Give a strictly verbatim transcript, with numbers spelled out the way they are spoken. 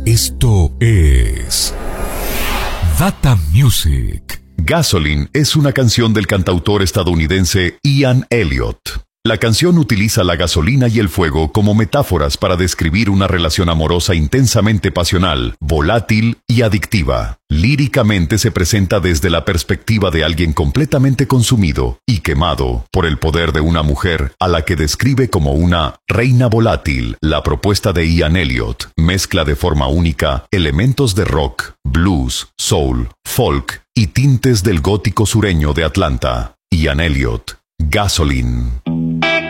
Esto es Data Music. Gasoline es una canción del cantautor estadounidense Ian Elliott. La canción utiliza la gasolina y el fuego como metáforas para describir una relación amorosa intensamente pasional, volátil y adictiva. Líricamente se presenta desde la perspectiva de alguien completamente consumido y quemado por el poder de una mujer a la que describe como una reina volátil. La propuesta de Ian Elliott mezcla de forma única elementos de rock, blues, soul, folk y tintes del gótico sureño de Atlanta. Ian Elliott, Gasoline.